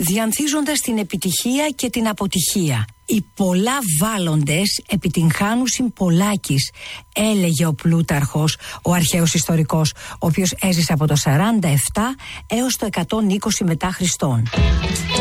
διανθίζοντας την επιτυχία και την αποτυχία. Οι πολλά βάλλοντες επιτυγχάνουσιν πολλάκις, έλεγε ο Πλούταρχος, ο αρχαίος ιστορικός, ο οποίος έζησε από το 47 έως το 120 μετά Χριστόν.